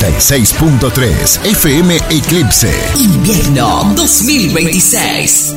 96.3 FM Eclipse. Invierno 2026.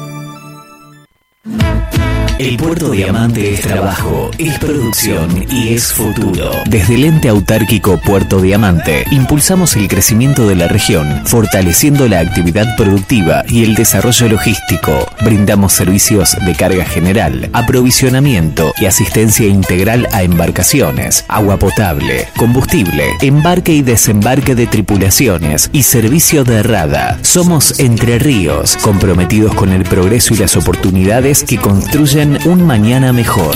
El Puerto Diamante es trabajo, es producción y es futuro. Desde el ente autárquico Puerto Diamante, impulsamos el crecimiento de la región, fortaleciendo la actividad productiva y el desarrollo logístico. Brindamos servicios de carga general, aprovisionamiento y asistencia integral a embarcaciones, agua potable, combustible, embarque y desembarque de tripulaciones y servicio de rada. Somos Entre Ríos, comprometidos con el progreso y las oportunidades que construyen un mañana mejor.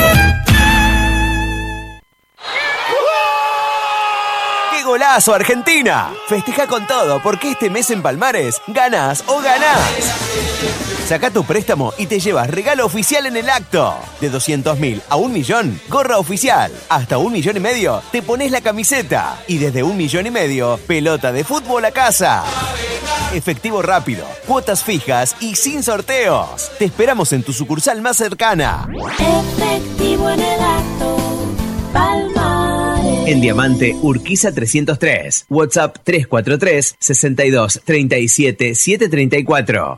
¡Qué golazo, Argentina! Festeja con todo, porque este mes en Palmares ganás o ganás. Saca tu préstamo y te llevas regalo oficial en el acto. De 200.000 a 1 millón, gorra oficial. Hasta 1,5 millones te pones la camiseta. Y desde 1,5 millones, pelota de fútbol a casa. Efectivo rápido, cuotas fijas y sin sorteos. Te esperamos en tu sucursal más cercana. Efectivo en el acto, Palmares. En Diamante, Urquiza 303. WhatsApp 343 62 37 734.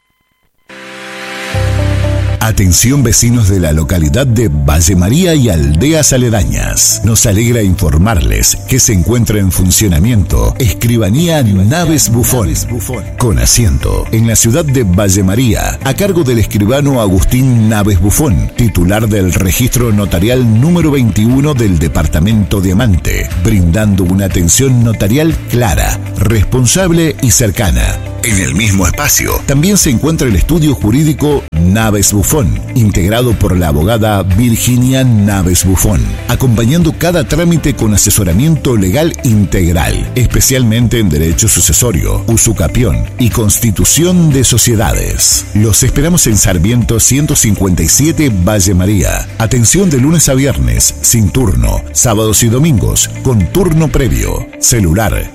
Atención vecinos de la localidad de Valle María y aldeas aledañas. Nos alegra informarles que se encuentra en funcionamiento Escribanía Naves Bufón, con asiento en la ciudad de Valle María, a cargo del escribano Agustín Naves Bufón, titular del registro notarial número 21 del departamento Diamante, brindando una atención notarial clara, responsable y cercana. En el mismo espacio también se encuentra el estudio jurídico Naves Bufón, integrado por la abogada Virginia Naves Bufón, acompañando cada trámite con asesoramiento legal integral, especialmente en derecho sucesorio, usucapión y constitución de sociedades. Los esperamos en Sarmiento 157 Valle María. Atención de lunes a viernes, sin turno, sábados y domingos, con turno previo. Celular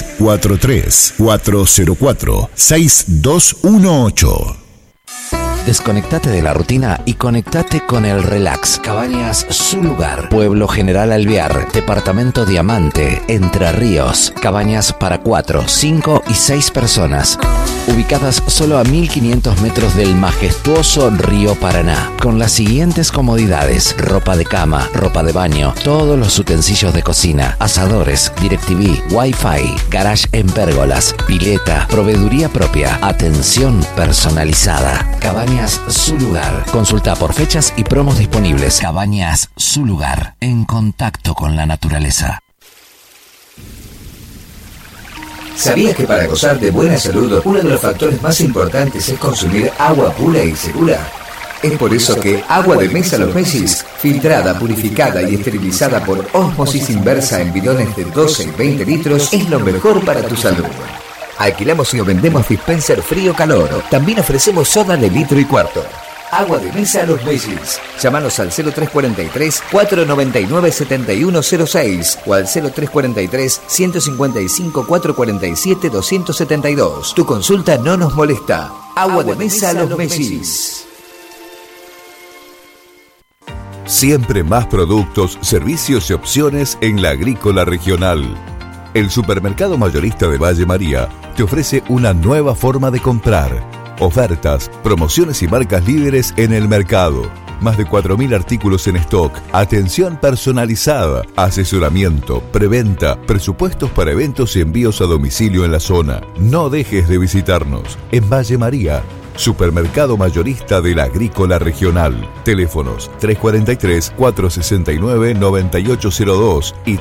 343-404-6218. Desconectate de la rutina y conectate con el relax. Cabañas Su Lugar. Pueblo General Alvear. Departamento Diamante. Entre Ríos. Cabañas para 4, 5 y 6 personas. Ubicadas solo a 1500 metros del majestuoso río Paraná. Con las siguientes comodidades: ropa de cama, ropa de baño, todos los utensilios de cocina, asadores, DirecTV, Wi-Fi, garage en pérgolas, pileta, proveeduría propia, atención personalizada. Cabañas Su Lugar. Consulta por fechas y promos disponibles. Cabañas Su Lugar. En contacto con la naturaleza. ¿Sabías que para gozar de buena salud, uno de los factores más importantes es consumir agua pura y segura? Es por eso que Agua de Mesa Los Messis, filtrada, purificada y esterilizada por ósmosis inversa en bidones de 12 y 20 litros, es lo mejor para tu salud. Alquilamos y vendemos dispenser frío-calor. También ofrecemos soda de 1,25 litros. Agua de Mesa Los Messis. Llámanos al 0343-499-7106 o al 0343-155-447-272. Tu consulta no nos molesta. Agua de Mesa Los Messis. Siempre más productos, servicios y opciones en la Agrícola Regional. El supermercado mayorista de Valle María te ofrece una nueva forma de comprar. Ofertas, promociones y marcas líderes en el mercado. Más de 4.000 artículos en stock. Atención personalizada. Asesoramiento, preventa, presupuestos para eventos y envíos a domicilio en la zona. No dejes de visitarnos. En Valle María, supermercado mayorista de la Agrícola Regional. Teléfonos 343-469-9802 y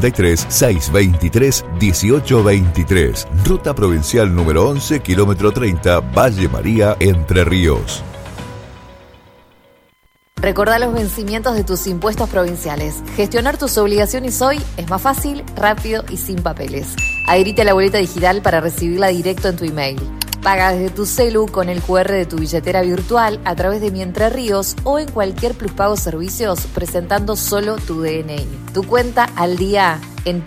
343-623-1823. Ruta provincial número 11, kilómetro 30, Valle María, Entre Ríos. Recordá los vencimientos de tus impuestos provinciales. Gestionar tus obligaciones hoy es más fácil, rápido y sin papeles. Adherite a la boleta digital para recibirla directo en tu email. Paga desde tu celu con el QR de tu billetera virtual a través de Mi Entre Ríos o en cualquier Pluspago Servicios presentando solo tu DNI. Tu cuenta al día en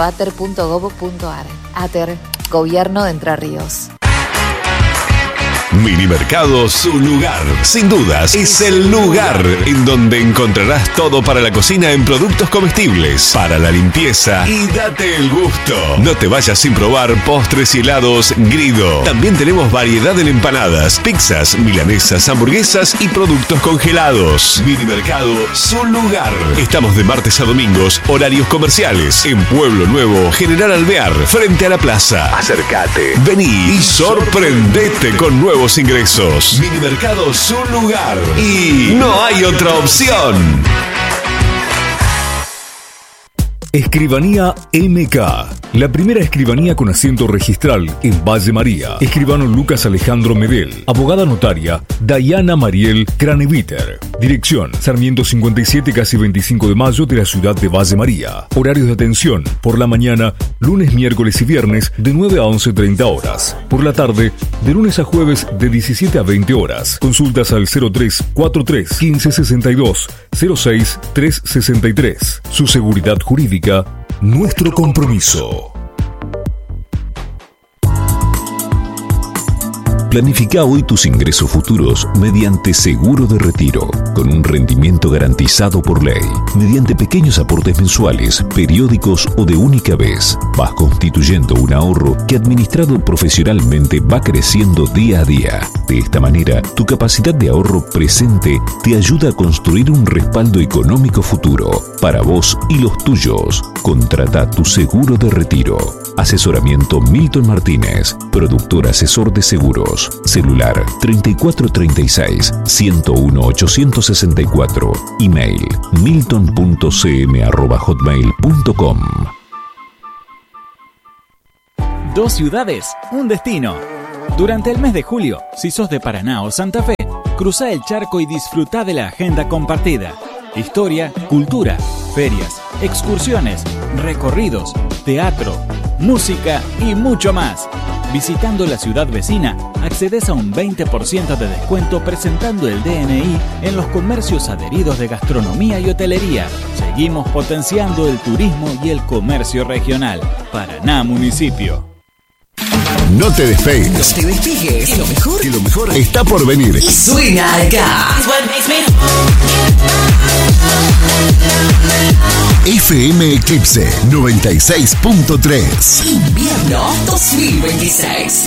www.ater.gov.ar. Ater, Gobierno de Entre Ríos. Minimercado Su Lugar. Sin dudas, es el lugar en donde encontrarás todo para la cocina en productos comestibles, para la limpieza y date el gusto. No te vayas sin probar postres y helados Grido. También tenemos variedad en empanadas, pizzas, milanesas, hamburguesas y productos congelados. Minimercado Su Lugar. Estamos de martes a domingos, horarios comerciales, en Pueblo Nuevo, General Alvear, frente a la plaza. Acércate, vení y sorprendete con nuevos ingresos. Minimercado Su Lugar. Y no hay otra opción. Escribanía MK, la primera escribanía con asiento registral en Valle María. Escribano Lucas Alejandro Medel. Abogada notaria Dayana Mariel Craneviter. Dirección Sarmiento 57, casi 25 de mayo de la ciudad de Valle María. Horarios de atención: por la mañana, lunes, miércoles y viernes de 9 a 11:30 horas. Por la tarde, de lunes a jueves de 17 a 20 horas. Consultas al 0343 1562 06 363. Su seguridad jurídica, nuestro compromiso. Planifica hoy tus ingresos futuros mediante seguro de retiro, con un rendimiento garantizado por ley. Mediante pequeños aportes mensuales, periódicos o de única vez, vas constituyendo un ahorro que, administrado profesionalmente, va creciendo día a día. De esta manera, tu capacidad de ahorro presente te ayuda a construir un respaldo económico futuro para vos y los tuyos. Contrata tu seguro de retiro. Asesoramiento Milton Martínez, productor asesor de seguros. Celular 3436-101-864. Email milton.cm@hotmail.com. Dos ciudades, un destino. Durante el mes de julio, si sos de Paraná o Santa Fe, cruzá el charco y disfrutá de la agenda compartida. Historia, cultura, ferias, excursiones, recorridos, teatro, música y mucho más. Visitando la ciudad vecina, accedes a un 20% de descuento presentando el DNI en los comercios adheridos de gastronomía y hotelería. Seguimos potenciando el turismo y el comercio regional. Paraná Municipio. No te despegues. No te despegues. Que lo mejor Está por venir. suena acá. FM Eclipse 96.3. Invierno 2026.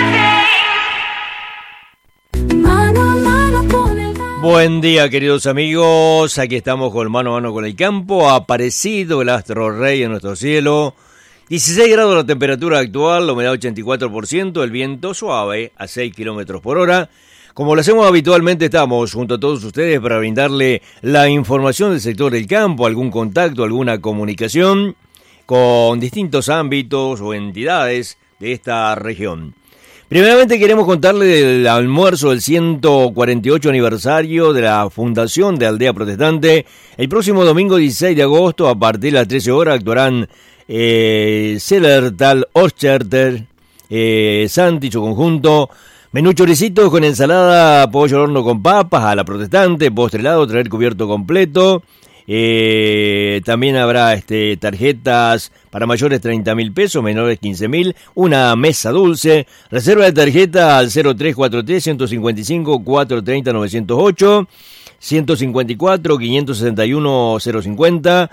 Buen día, queridos amigos. Aquí estamos con mano a mano con el campo. Ha aparecido el astro rey en nuestro cielo. 16 grados la temperatura actual, la humedad 84%, el viento suave a 6 kilómetros por hora. Como lo hacemos habitualmente, estamos junto a todos ustedes para brindarle la información del sector del campo, algún contacto, alguna comunicación con distintos ámbitos o entidades de esta región. Primeramente queremos contarle del almuerzo del 148 aniversario de la fundación de Aldea Protestante. El próximo domingo 16 de agosto, a partir de las 13 horas, actuarán Sellertal, Orcherter, Santi, su conjunto. Menú choricitos con ensalada, pollo al horno con papas, a la Protestante, postre helado, traer cubierto completo. También habrá tarjetas para mayores 30.000 pesos, menores 15.000, una mesa dulce. Reserva de tarjeta al 0343-155-430-908, 154-561-050,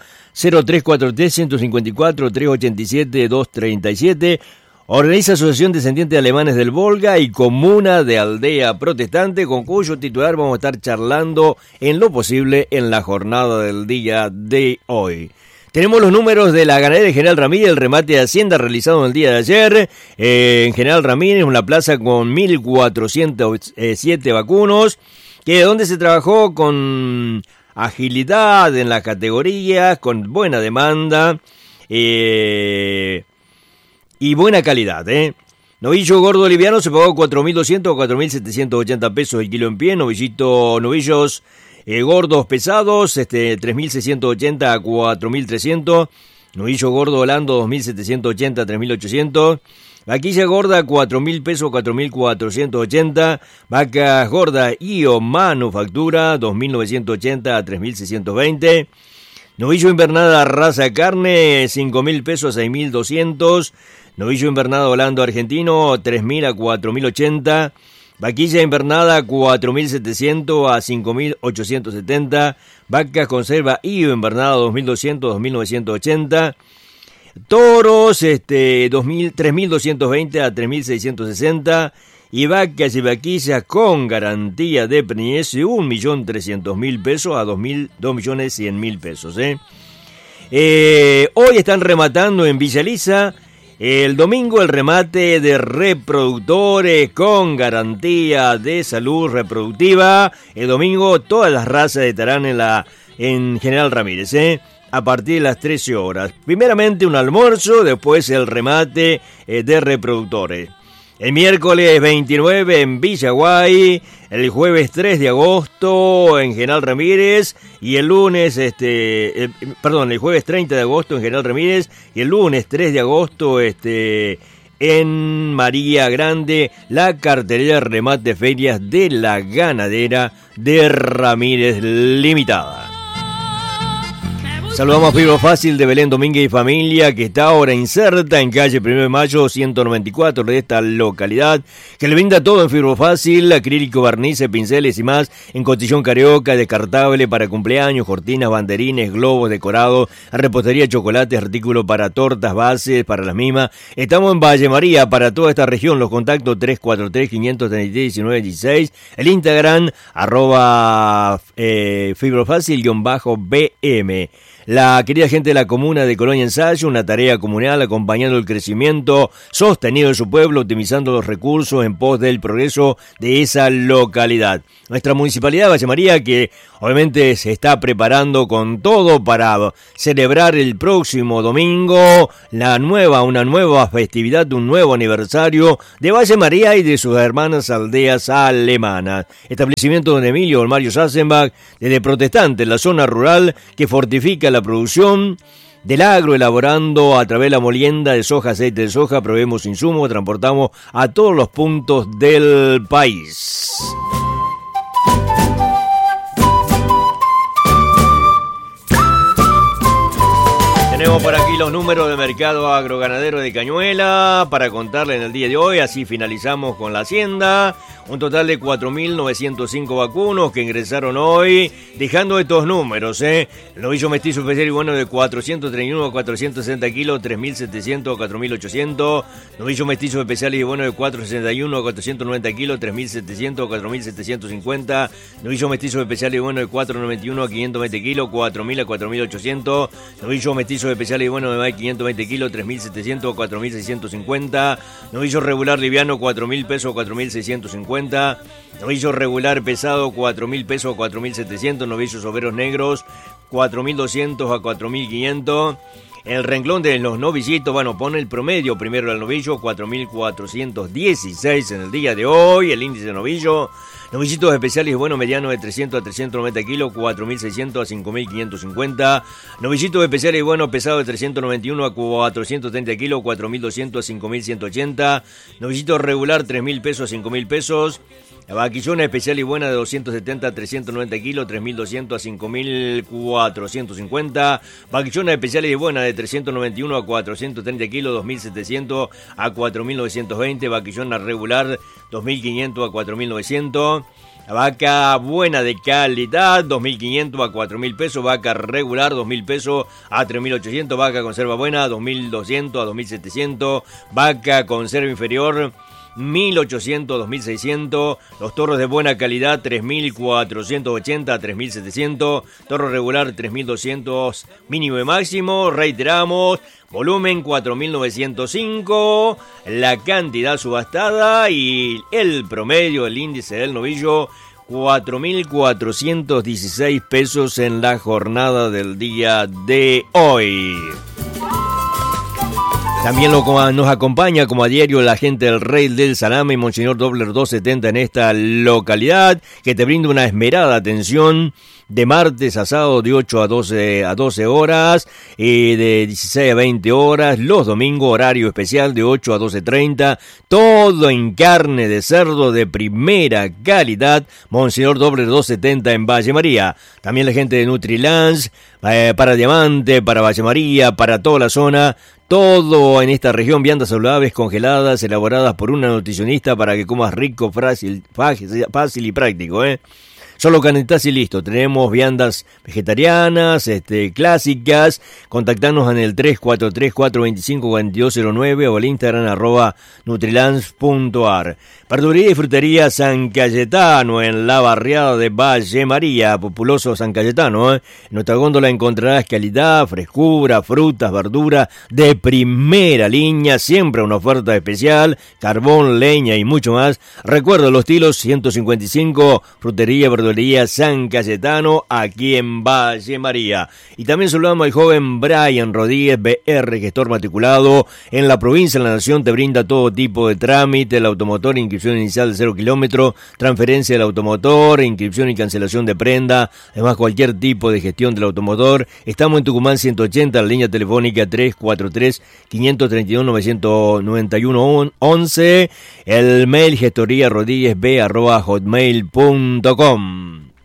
0343-154-387-237. Organiza Asociación Descendientes Alemanes del Volga y Comuna de Aldea Protestante, con cuyo titular vamos a estar charlando en lo posible en la jornada del día de hoy. Tenemos los números de la ganadería de General Ramírez, el remate de Hacienda realizado en el día de ayer. En General Ramírez, una plaza con 1.407 vacunos, donde se trabajó con agilidad en las categorías, con buena demanda y buena calidad, Novillo gordo liviano se pagó 4.200 a 4.780 pesos el kilo en pie. Novillos gordos pesados, 3.680 a 4.300. Novillo gordo blando, 2.780 a 3.800. Vaquilla gorda, 4.000 pesos, 4.480. Vacas gorda IO manufactura, 2.980 a 3.620. Novillo invernada raza carne, 5.000 pesos a 6.200. Novillo invernado blando argentino, 3.000 a 4.080. Vaquilla invernada 4.700 a 5.870. Vacas conserva IO invernada 2.200 a 2.980. Toros 3.220 a 3.660. Y vacas y vaquillas con garantía de preñez de 1.300.000 pesos a 2.100.000 pesos. Hoy están rematando en Villa Elisa. El domingo el remate de reproductores con garantía de salud reproductiva. El domingo todas las razas estarán en General Ramírez, a partir de las 13 horas. Primeramente un almuerzo, después el remate de reproductores. El miércoles 29 en Villaguay, el jueves 3 de agosto en General Ramírez y el lunes, el jueves 30 de agosto en General Ramírez y el lunes 3 de agosto en María Grande, la cartelera de remate ferias de la ganadera de Ramírez Limitada. Saludamos a Fibro Fácil de Belén Domínguez y familia, que está ahora inserta en calle 1 de Mayo 194 de esta localidad, que le brinda todo en Fibro Fácil, acrílico, barnices, pinceles y más, en cotillón carioca, descartable para cumpleaños, cortinas, banderines, globos decorados, repostería, chocolates, artículos para tortas, bases para las mismas. Estamos en Valle María para toda esta región. Los contactos 343-533-1916, el Instagram @fibrofacil_BM. La querida gente de la comuna de Colonia Ensayo, una tarea comunal acompañando el crecimiento sostenido de su pueblo, optimizando los recursos en pos del progreso de esa localidad. Nuestra municipalidad de Valle María, que obviamente se está preparando con todo para celebrar el próximo domingo una nueva festividad, un nuevo aniversario de Valle María y de sus hermanas aldeas alemanas. Establecimiento don Emilio Mario Sassenbach, desde Protestante, en la zona rural, que fortifica la producción del agro, elaborando a través de la molienda de soja, aceite de soja, proveemos insumos, transportamos a todos los puntos del país. Tenemos por aquí los números de mercado agroganadero de Cañuela para contarle en el día de hoy. Así finalizamos con la hacienda. Un total de 4.905 vacunos que ingresaron hoy, dejando estos números, El novillo mestizo especial y bueno de 431 a 460 kilos, 3.700 a 4.800. Novillo mestizo especial y bueno de 461 a 490 kilos, 3.700 a 4.750. Novillo mestizo especial y bueno de 491 a 520 kilos, 4.000 a 4.800. Novillo mestizo especial y bueno de 520 kilos, 3.700 a 4.650. Novillo regular liviano, 4.000 pesos a 4.650. Novillo regular pesado, 4.000 pesos a 4.700. Novillos overos negros, 4.200 a 4.500. El renglón de los novillitos, pone el promedio primero del novillo, 4.416 en el día de hoy. El índice de novillo. Novillitos especiales, mediano de 300 a 390 kilos, 4.600 a 5.550. Novillitos especiales, pesado de 391 a 430 kilos, 4.200 a 5.180. Novillito regular, 3.000 pesos a 5.000 pesos. Vaquillona especial y buena de 270 a 390 kilos, 3.200 a 5.450. Vaquillona especial y buena de 391 a 430 kilos, 2.700 a 4.920. Vaquillona regular, 2.500 a 4.900. Vaca buena de calidad, 2.500 a 4.000 pesos. Vaca regular, 2.000 pesos a 3.800. Vaca conserva buena, 2.200 a 2.700. Vaca conserva inferior, 1.800, 2.600. Los toros de buena calidad, 3.480 a 3.700. Toro regular, 3.200 mínimo y máximo. Reiteramos, volumen 4.905. La cantidad subastada y el promedio, el índice del novillo, 4.416 pesos en la jornada del día de hoy. También nos acompaña como a diario la gente del Rey del Salame, Monseñor Dobler 270 en esta localidad, que te brinda una esmerada atención de martes a sábado de 8 a 12 horas, de 16 a 20 horas, los domingos horario especial de 8 a 12:30, todo en carne de cerdo de primera calidad, Monseñor Dobler 270 en Valle María. También la gente de Nutrilance, para Diamante, para Valle María, para toda la zona, todo en esta región, viandas saludables congeladas, elaboradas por una nutricionista para que comas rico, fácil y práctico, Solo calentás y listo. Tenemos viandas vegetarianas, clásicas. Contactanos en el 343-425-4209 o al Instagram @nutrilance.ar. Verdulería y frutería San Cayetano en la barriada de Valle María, populoso San Cayetano. En nuestra góndola encontrarás calidad, frescura, frutas, verduras de primera línea, siempre una oferta especial, carbón, leña y mucho más. Recuerda los tilos 155, frutería, verdulería San Cayetano, aquí en Valle María. Y también saludamos al joven Brian Rodríguez, BR, gestor matriculado en la provincia de la Nación. Te brinda todo tipo de trámite, el automotor, inscripción inicial de 0 kilómetros, transferencia del automotor, inscripción y cancelación de prenda, además cualquier tipo de gestión del automotor. Estamos en Tucumán 180, la línea telefónica 343-532-991-11, el mail gestoríarodríguezb@hotmail.com.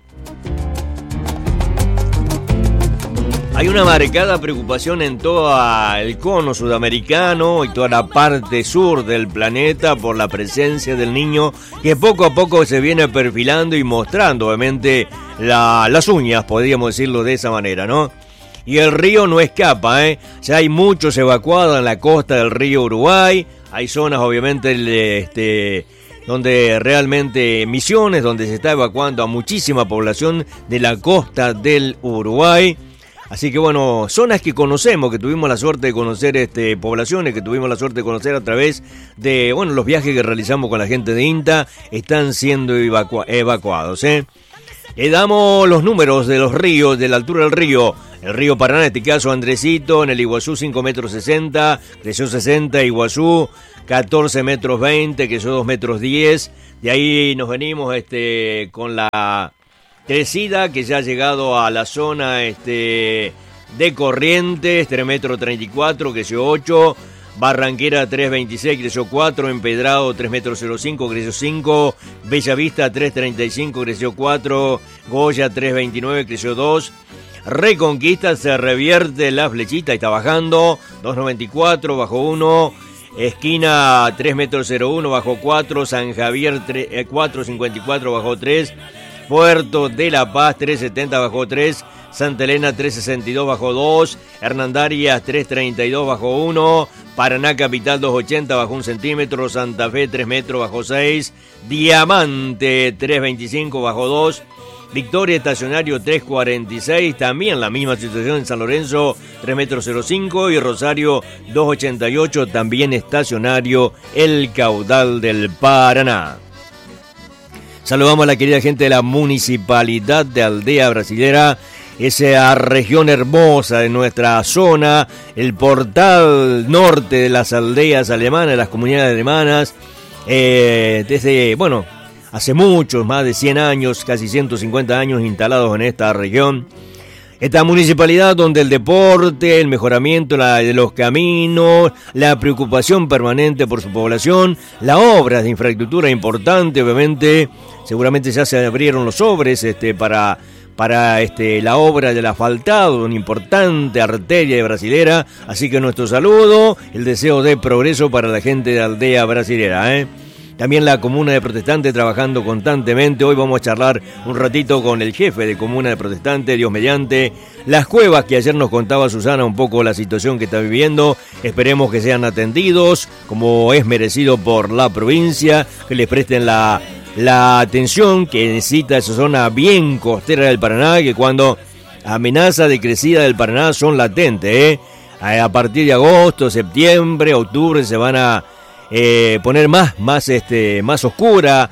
Hay una marcada preocupación en todo el cono sudamericano y toda la parte sur del planeta por la presencia del Niño, que poco a poco se viene perfilando y mostrando, obviamente, las uñas, podríamos decirlo de esa manera, ¿no? Y el río no escapa, Ya hay muchos evacuados en la costa del río Uruguay. Hay zonas, obviamente, donde realmente Misiones, donde se está evacuando a muchísima población de la costa del Uruguay. Así que bueno, zonas que conocemos, que tuvimos la suerte de conocer, poblaciones que tuvimos la suerte de conocer a través de, los viajes que realizamos con la gente de INTA, están siendo evacuados, Le damos los números de los ríos, de la altura del río. El río Paraná, en este caso Andresito, en el Iguazú 5 metros 60, creció 60, Iguazú 14 metros 20, creció 2 metros 10. De ahí nos venimos con la crecida que ya ha llegado a la zona de Corrientes, 3 metros 34, creció 8. Barranquera 3.26, creció 4, Empedrado 3 metros 05, creció 5, Bellavista 3.35, creció 4, Goya 3.29, creció 2, Reconquista se revierte la flechita y está bajando, 2.94, bajó 1, Esquina 3 metros 01, bajó 4, San Javier 4.54, bajó 3, Puerto de La Paz 3.70, bajó 3, Santa Elena 3.62, bajó 2, Hernandarias 3.32, bajó 1, Paraná Capital 2.80, bajó 1 centímetro, Santa Fe 3 metros, bajó 6, Diamante 3.25, bajó 2, Victoria Estacionario 3.46, también la misma situación en San Lorenzo 3 metros 05 y Rosario 2.88, también estacionario el caudal del Paraná. Saludamos a la querida gente de la Municipalidad de Aldea Brasilera, esa región hermosa de nuestra zona, el portal norte de las aldeas alemanas, las comunidades alemanas, desde, hace muchos, más de 100 años, casi 150 años instalados en esta región. Esta municipalidad donde el deporte, el mejoramiento de los caminos, la preocupación permanente por su población, la obra de infraestructura importante, obviamente, seguramente ya se abrieron los sobres para la obra del asfaltado, una importante arteria de Brasilera, así que nuestro saludo, el deseo de progreso para la gente de Aldea Brasilera, También la Comuna de Protestantes trabajando constantemente. Hoy vamos a charlar un ratito con el jefe de Comuna de Protestantes, Dios mediante. Las cuevas que ayer nos contaba Susana un poco la situación que está viviendo. Esperemos que sean atendidos como es merecido por la provincia, que les presten la atención que necesita esa zona bien costera del Paraná, que cuando amenaza de crecida del Paraná son latentes, A partir de agosto, septiembre, octubre se van a poner más oscura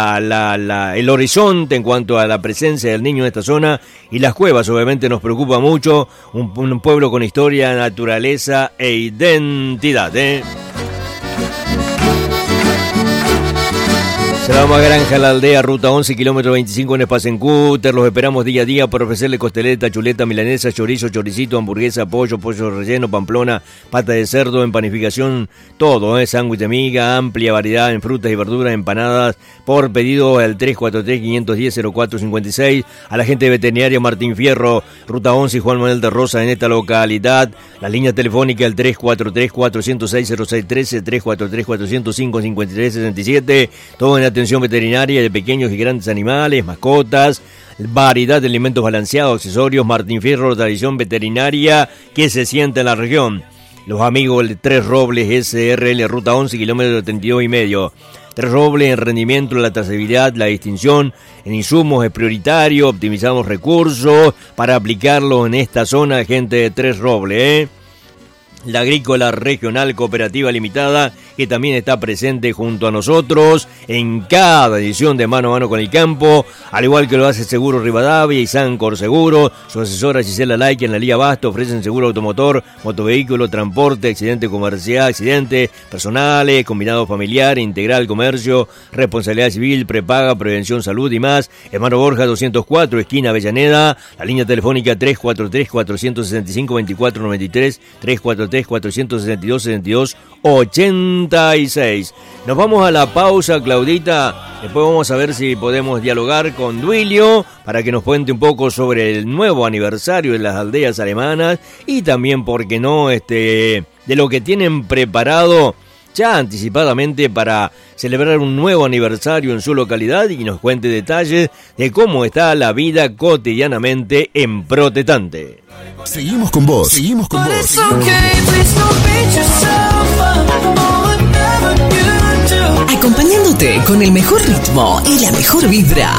el horizonte en cuanto a la presencia del Niño en esta zona, y las cuevas obviamente nos preocupa mucho, un pueblo con historia, naturaleza e identidad, Se vamos a Granja La Aldea, ruta 11, kilómetro 25 en Espacencúter. Los esperamos día a día para ofrecerle costeleta, chuleta, milanesa, chorizo, choricito, hamburguesa, pollo relleno, pamplona, pata de cerdo, en panificación, todo, sándwich de miga, amplia variedad en frutas y verduras, empanadas, por pedido al 343-510-0456. A la gente de veterinaria Martín Fierro, ruta 11 y Juan Manuel de Rosa en esta localidad. La línea telefónica el 343-406-0613, 343-405-5367, todo en atención veterinaria de pequeños y grandes animales, mascotas, variedad de alimentos balanceados, accesorios. Martín Fierro, tradición veterinaria que se siente en la región. Los amigos de Tres Robles SRL, ruta 11, kilómetro 32,5. Tres Robles en rendimiento, la trazabilidad, la distinción en insumos es prioritario. Optimizamos recursos para aplicarlo en esta zona, gente de Tres Robles, La Agrícola Regional Cooperativa Limitada, que también está presente junto a nosotros en cada edición de Mano a Mano con el Campo, al igual que lo hace Seguro Rivadavia y Sancor Seguro. Su asesora Gisela Laik en la Lía Basto ofrecen seguro automotor, motovehículo, transporte, accidente comercial, accidentes personales, combinado familiar, integral comercio, responsabilidad civil, prepaga, prevención, salud y más. Hermano Borja 204, esquina Avellaneda. La línea telefónica 343-465-2493, 343-462-6286. Nos vamos a la pausa, Claudita. Después vamos a ver si podemos dialogar con Duilio para que nos cuente un poco sobre el nuevo aniversario de las aldeas alemanas y también, ¿por qué no?, de lo que tienen preparado ya anticipadamente para celebrar un nuevo aniversario en su localidad, y nos cuente detalles de cómo está la vida cotidianamente en Protetante. Seguimos con vos. Seguimos con vos. Acompañándote con el mejor ritmo y la mejor vibra.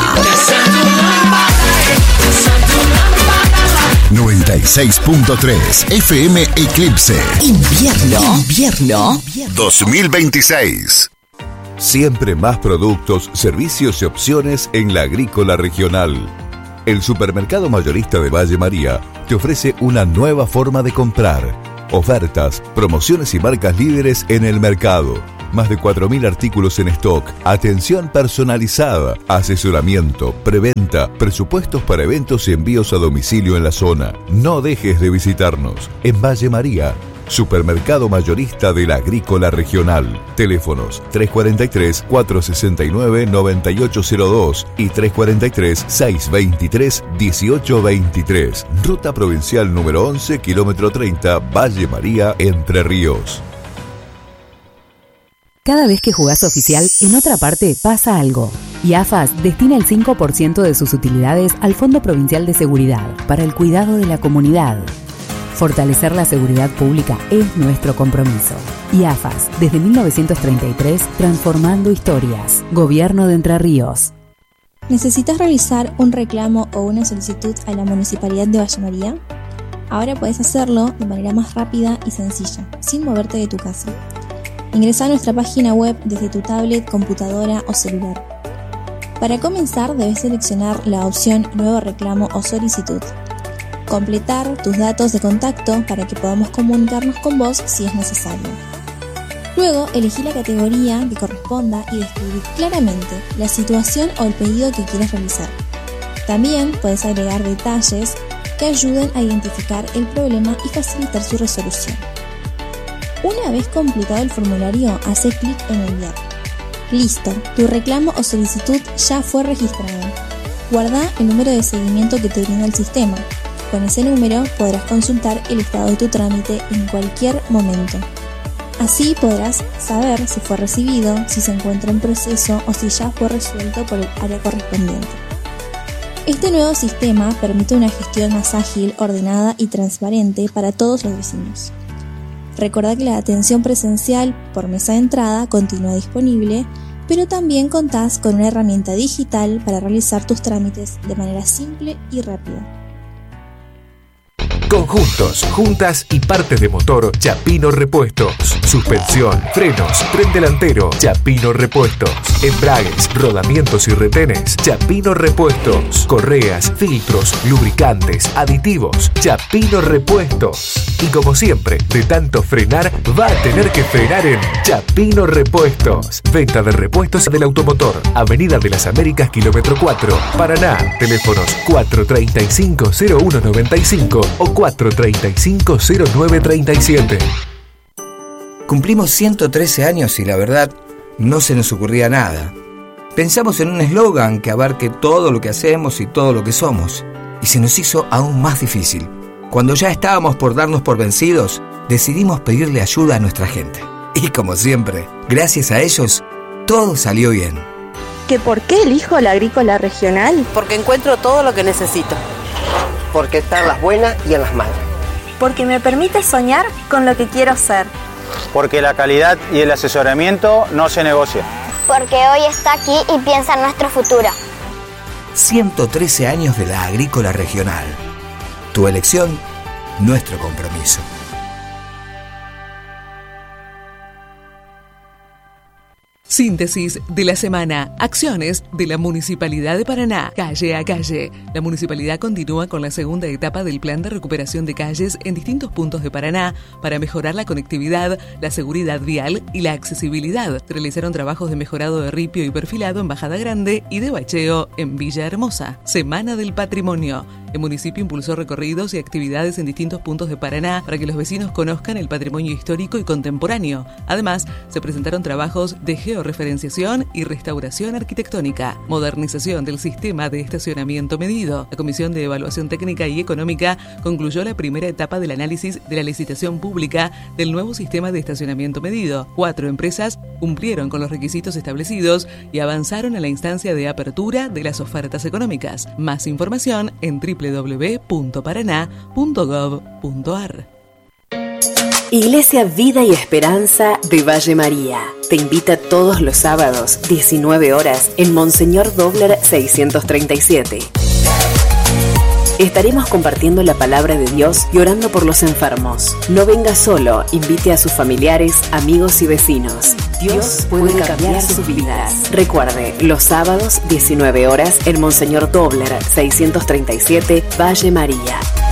96.3 FM Eclipse. Invierno 2026. Siempre más productos, servicios y opciones en la Agrícola Regional. El supermercado mayorista de Valle María te ofrece una nueva forma de comprar. Ofertas, promociones y marcas líderes en el mercado. Más de 4.000 artículos en stock, atención personalizada, asesoramiento, preventa, presupuestos para eventos y envíos a domicilio en la zona. No dejes de visitarnos. En Valle María, supermercado mayorista de la Agrícola Regional. Teléfonos 343-469-9802 y 343-623-1823. Ruta provincial número 11, kilómetro 30, Valle María, Entre Ríos. Cada vez que jugás oficial, en otra parte pasa algo. Y AFAS destina el 5% de sus utilidades al Fondo Provincial de Seguridad para el cuidado de la comunidad. Fortalecer la seguridad pública es nuestro compromiso. Y AFAS, desde 1933, transformando historias. Gobierno de Entre Ríos. ¿Necesitas realizar un reclamo o una solicitud a la Municipalidad de Valle María? Ahora puedes hacerlo de manera más rápida y sencilla, sin moverte de tu casa. Ingresa a nuestra página web desde tu tablet, computadora o celular. Para comenzar, debes seleccionar la opción Nuevo reclamo o solicitud. Completar tus datos de contacto para que podamos comunicarnos con vos si es necesario. Luego, elegí la categoría que corresponda y describir claramente la situación o el pedido que quieres realizar. También puedes agregar detalles que ayuden a identificar el problema y facilitar su resolución. Una vez completado el formulario, hace clic en enviar. Listo, tu reclamo o solicitud ya fue registrado. Guarda el número de seguimiento que te brinda el sistema. Con ese número podrás consultar el estado de tu trámite en cualquier momento. Así podrás saber si fue recibido, si se encuentra en proceso o si ya fue resuelto por el área correspondiente. Este nuevo sistema permite una gestión más ágil, ordenada y transparente para todos los vecinos. Recordá que la atención presencial por mesa de entrada continúa disponible, pero también contás con una herramienta digital para realizar tus trámites de manera simple y rápida. Conjuntos, juntas y partes de motor, Chapino Repuestos. Suspensión, frenos, tren delantero, Chapino Repuestos. Embragues, rodamientos y retenes, Chapino Repuestos. Correas, filtros, lubricantes, aditivos, Chapino Repuestos. Y como siempre, de tanto frenar, va a tener que frenar en Chapino Repuestos. Venta de repuestos del automotor. Avenida de las Américas, kilómetro 4, Paraná. Teléfonos 435-0195 o 435-0937. Cumplimos 113 años y la verdad, no se nos ocurría nada. Pensamos en un eslogan que abarque todo lo que hacemos y todo lo que somos. Y se nos hizo aún más difícil. Cuando ya estábamos por darnos por vencidos, decidimos pedirle ayuda a nuestra gente. Y como siempre, gracias a ellos, todo salió bien. ¿Que por qué elijo la agrícola regional? Porque encuentro todo lo que necesito. Porque está en las buenas y en las malas. Porque me permite soñar con lo que quiero ser. Porque la calidad y el asesoramiento no se negocia. Porque hoy está aquí y piensa en nuestro futuro. 113 años de la agrícola regional. Tu elección, nuestro compromiso. Síntesis de la semana. Acciones de la Municipalidad de Paraná. Calle a calle. La Municipalidad continúa con la segunda etapa del plan de recuperación de calles en distintos puntos de Paraná para mejorar la conectividad, la seguridad vial y la accesibilidad. Se realizaron trabajos de mejorado de ripio y perfilado en Bajada Grande y de bacheo en Villa Hermosa. Semana del Patrimonio. El municipio impulsó recorridos y actividades en distintos puntos de Paraná para que los vecinos conozcan el patrimonio histórico y contemporáneo. Además, se presentaron trabajos de georreferenciación y restauración arquitectónica, modernización del sistema de estacionamiento medido. La Comisión de Evaluación Técnica y Económica concluyó la primera etapa del análisis de la licitación pública del nuevo sistema de estacionamiento medido. 4 empresas cumplieron con los requisitos establecidos y avanzaron a la instancia de apertura de las ofertas económicas. Más información en www.paraná.gov.ar. Iglesia Vida y Esperanza de Valle María te invita todos los sábados, 19 horas, en Monseñor Dobler 637. Estaremos compartiendo la palabra de Dios y orando por los enfermos. No venga solo, invite a sus familiares, amigos y vecinos. Dios puede cambiar sus vidas. Recuerde, los sábados, 19 horas, en Monseñor Dobler 637, Valle María.